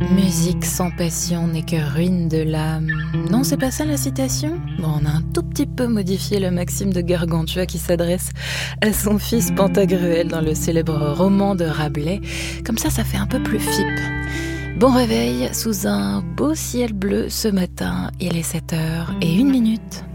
Musique sans passion n'est que ruine de l'âme. Non, c'est pas ça la citation ? Bon, on a un tout petit peu modifié la maxime de Gargantua qui s'adresse à son fils Pantagruel dans le célèbre roman de Rabelais. Comme ça fait un peu plus FIP. Bon réveil sous un beau ciel bleu ce matin, il est 7h01.